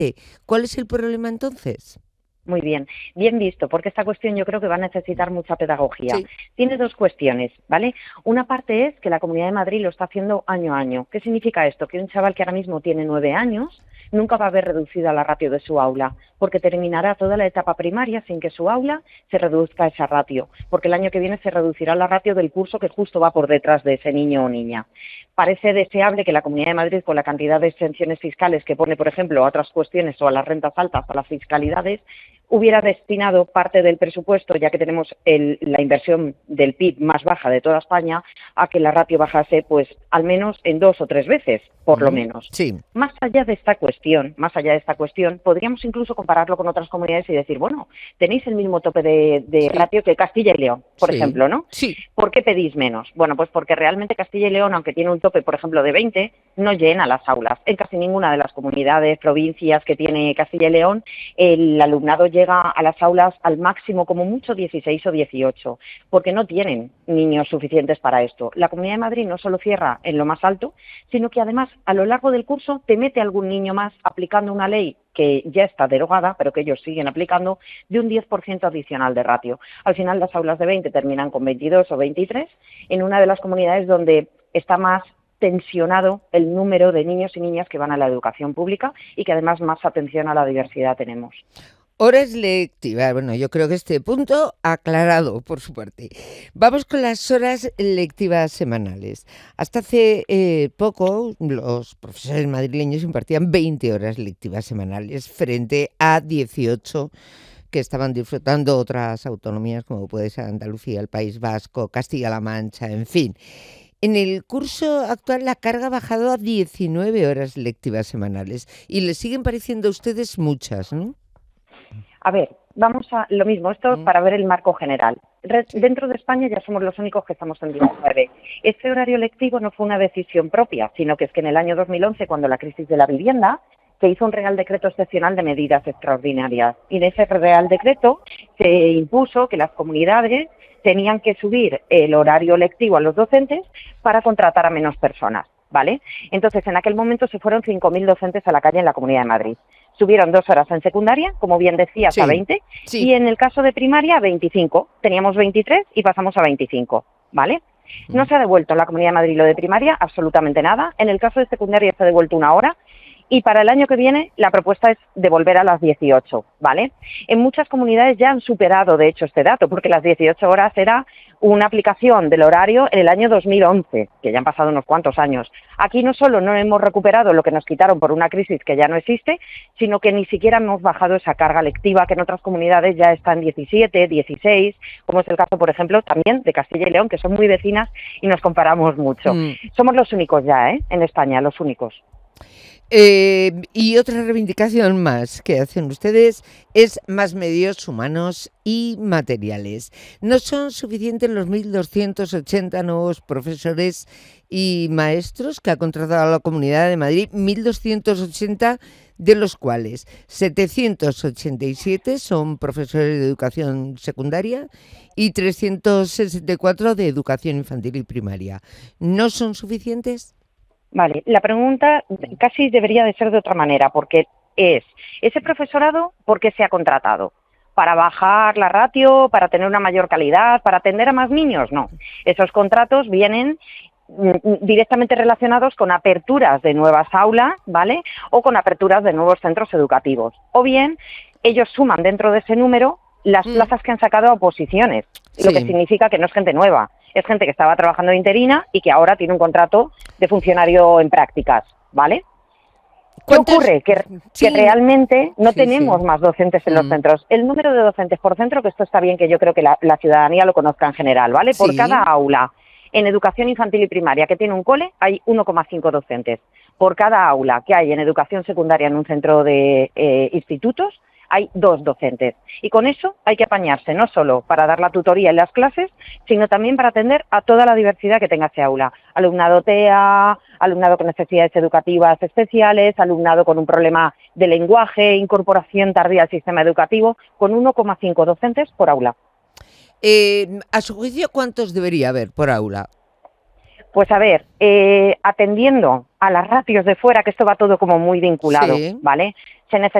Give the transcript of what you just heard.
¿Cuál es el problema entonces? Muy bien, bien visto, porque esta cuestión yo creo que va a necesitar mucha pedagogía. Sí. Tiene dos cuestiones, ¿vale? Una parte es que la Comunidad de Madrid lo está haciendo año a año. ¿Qué significa esto? Que un chaval que ahora mismo tiene 9 años nunca va a ver reducida la ratio de su aula, porque terminará toda la etapa primaria sin que su aula se reduzca esa ratio, porque el año que viene se reducirá la ratio del curso que justo va por detrás de ese niño o niña. Parece deseable que la Comunidad de Madrid, con la cantidad de exenciones fiscales que pone, por ejemplo, a otras cuestiones o a las rentas altas, a las fiscalidades, hubiera destinado parte del presupuesto, ya que tenemos la inversión del PIB más baja de toda España, a que la ratio bajase pues al menos en 2 o 3 veces, por lo menos. Sí. Más allá de esta cuestión, podríamos incluso compararlo con otras comunidades y decir, bueno, tenéis el mismo tope de ratio que Castilla y León, por ejemplo, ¿no? Sí. ¿Por qué pedís menos? Bueno, pues porque realmente Castilla y León, aunque tiene un tope, por ejemplo, de 20, no llena las aulas. En casi ninguna de las comunidades, provincias que tiene Castilla y León, el alumnado llega a las aulas al máximo, como mucho, 16 o 18, porque no tienen niños suficientes para esto. La Comunidad de Madrid no solo cierra en lo más alto, sino que además a lo largo del curso te mete algún niño más aplicando una ley que ya está derogada, pero que ellos siguen aplicando, de un 10% adicional de ratio. Al final las aulas de 20 terminan con 22 o 23, en una de las comunidades donde está más tensionado el número de niños y niñas que van a la educación pública y que además más atención a la diversidad tenemos. Horas lectivas. Bueno, yo creo que este punto aclarado por su parte. Vamos con las horas lectivas semanales. Hasta hace poco los profesores madrileños impartían 20 horas lectivas semanales frente a 18 que estaban disfrutando otras autonomías como puede ser Andalucía, el País Vasco, Castilla-La Mancha, en fin. En el curso actual la carga ha bajado a 19 horas lectivas semanales y les siguen pareciendo a ustedes muchas, ¿no? A ver, vamos a lo mismo, esto para ver el marco general. Dentro de España ya somos los únicos que estamos en 19. Este horario lectivo no fue una decisión propia, sino que es que en el año 2011, cuando la crisis de la vivienda, se hizo un Real Decreto excepcional de medidas extraordinarias. Y en ese Real Decreto se impuso que las comunidades tenían que subir el horario lectivo a los docentes para contratar a menos personas, ¿vale? Entonces, en aquel momento se fueron 5.000 docentes a la calle en la Comunidad de Madrid. Subieron 2 horas en secundaria, como bien decías, a 20, y en el caso de primaria, a 25. Teníamos 23 y pasamos a 25, ¿vale? No se ha devuelto en la Comunidad de Madrid lo de primaria, absolutamente nada. En el caso de secundaria se ha devuelto 1 hora. Y para el año que viene la propuesta es devolver a las 18, ¿vale? En muchas comunidades ya han superado, de hecho, este dato, porque las 18 horas era una aplicación del horario en el año 2011, que ya han pasado unos cuantos años. Aquí no solo no hemos recuperado lo que nos quitaron por una crisis que ya no existe, sino que ni siquiera hemos bajado esa carga lectiva, que en otras comunidades ya está en 17, 16, como es el caso, por ejemplo, también de Castilla y León, que son muy vecinas y nos comparamos mucho. Somos los únicos ya, en España, los únicos. Y otra reivindicación más que hacen ustedes es más medios humanos y materiales. No son suficientes los 1.280 nuevos profesores y maestros que ha contratado la Comunidad de Madrid, 1.280 de los cuales 787 son profesores de educación secundaria y 364 de educación infantil y primaria. ¿No son suficientes? Vale, la pregunta casi debería de ser de otra manera, porque es, ¿ese profesorado por qué se ha contratado? ¿Para bajar la ratio, para tener una mayor calidad, para atender a más niños? No, esos contratos vienen directamente relacionados con aperturas de nuevas aulas, ¿vale? O con aperturas de nuevos centros educativos. O bien, ellos suman dentro de ese número las plazas que han sacado a oposiciones, lo que significa que no es gente nueva. Es gente que estaba trabajando de interina y que ahora tiene un contrato de funcionario en prácticas, ¿vale? ¿Qué ocurre? Que realmente no tenemos más docentes en los centros. El número de docentes por centro, que esto está bien que yo creo que la ciudadanía lo conozca en general, ¿vale? Por cada aula en educación infantil y primaria que tiene un cole hay 1,5 docentes. Por cada aula que hay en educación secundaria en un centro de institutos hay 2 docentes. Y con eso hay que apañarse, no solo para dar la tutoría en las clases, sino también para atender a toda la diversidad que tenga ese aula. Alumnado TEA, alumnado con necesidades educativas especiales, alumnado con un problema de lenguaje, incorporación tardía al sistema educativo, con 1,5 docentes por aula. A su juicio, ¿cuántos debería haber por aula? Pues a ver, atendiendo a las ratios de fuera, que esto va todo como muy vinculado, ¿vale? se